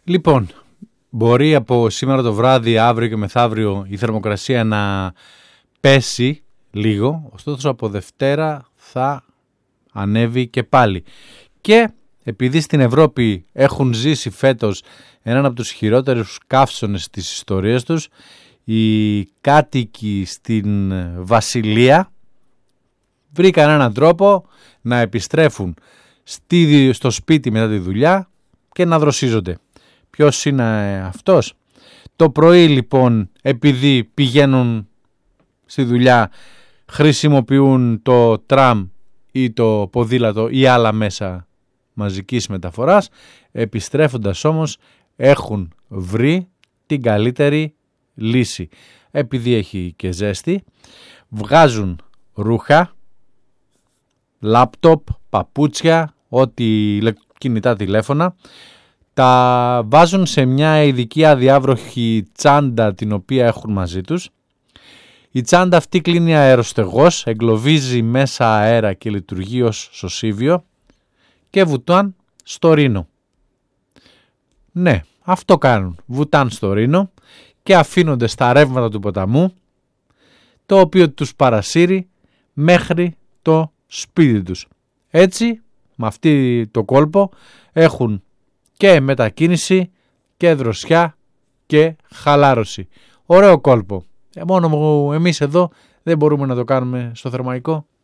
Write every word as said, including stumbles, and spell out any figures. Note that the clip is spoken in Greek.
Λοιπόν, μπορεί από σήμερα το βράδυ, αύριο και μεθαύριο η θερμοκρασία να πέσει λίγο, ωστόσο από Δευτέρα θα ανέβει και πάλι. Και επειδή στην Ευρώπη έχουν ζήσει φέτος έναν από τους χειρότερους καύσονες της ιστορίας τους, οι κάτοικοι στην Βασιλεία βρήκαν έναν τρόπο να επιστρέφουν στη, στο σπίτι μετά τη δουλειά και να δροσίζονται. Ποιος είναι αυτός? Το πρωί λοιπόν, επειδή πηγαίνουν στη δουλειά, χρησιμοποιούν το τραμ ή το ποδήλατο ή άλλα μέσα μαζικής μεταφοράς, επιστρέφοντας όμως έχουν βρει την καλύτερη λύση. Επειδή έχει και ζέστη, βγάζουν ρούχα, λάπτοπ, παπούτσια, ό,τι κινητά τηλέφωνα, τα βάζουν σε μια ειδική αδιάβροχη τσάντα την οποία έχουν μαζί τους. Η τσάντα αυτή κλείνει αεροστεγός, εγκλωβίζει μέσα αέρα και λειτουργεί ως σωσίβιο και βουτάν στο Ρήνο. Ναι, αυτό κάνουν. Βουτάν στο Ρήνο και αφήνονται στα ρεύματα του ποταμού, το οποίο τους παρασύρει μέχρι το σπίτι τους. Έτσι, με αυτή το κόλπο έχουν και μετακίνηση και δροσιά και χαλάρωση. Ωραίο κόλπο. Ε, μόνο εμείς εδώ δεν μπορούμε να το κάνουμε στο Θερμαϊκό.